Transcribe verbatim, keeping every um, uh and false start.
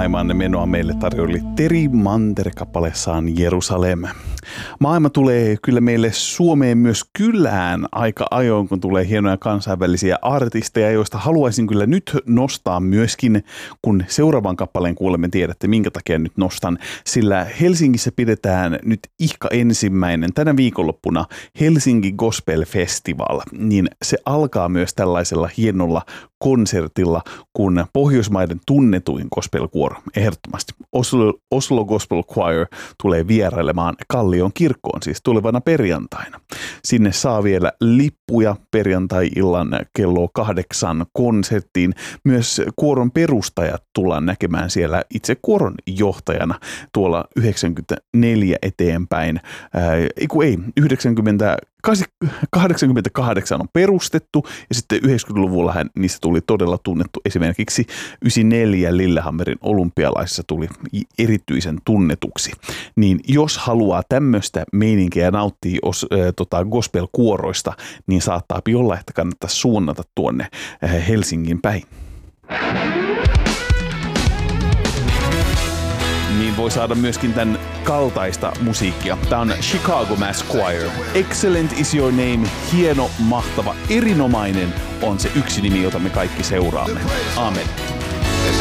maailman menoa meille tarjoili Teri Manter kappaleessaan Jerusalem. Maailma tulee kyllä meille Suomeen myös kylään aika ajoin, kun tulee hienoja kansainvälisiä artisteja, joista haluaisin kyllä nyt nostaa myöskin, kun seuraavan kappaleen kuulemme, tiedätte minkä takia nyt nostan, sillä Helsingissä pidetään nyt ihka ensimmäinen tänä viikonloppuna Helsinki Gospel Festival, niin se alkaa myös tällaisella hienolla konsertilla, kun Pohjoismaiden tunnetuin gospelkuoro, ehdottomasti Oslo, Oslo Gospel Choir, tulee vierailemaan Kallion kirkkoon siis tulevana perjantaina. Sinne saa vielä lippuja perjantai-illan kello kahdeksan konserttiin. Myös kuoron perustajat tullaan näkemään siellä itse kuoron johtajana tuolla yhdeksänkymmentäneljä eteenpäin. Ää, ei, yhdeksänkymmentä kahdeksankymmentäkahdeksan on perustettu ja sitten yhdeksänkymmentäluvulla niistä tuli todella tunnettu. Esimerkiksi yhdeksänkymmentäneljä Lillehammerin olympialaisissa tuli erityisen tunnetuksi. Niin jos haluaa tämmöistä meininkiä nauttia os, äh, tota gospel-kuoroista, niin saattaa olla, että kannattaa suunnata tuonne äh, Helsingin päin. Niin voi saada myöskin tämän kaltaista musiikkia. Tämä on Chicago Mass Choir. Excellent is your name. Hieno, mahtava, erinomainen on se yksi nimi, jota me kaikki seuraamme. Amen.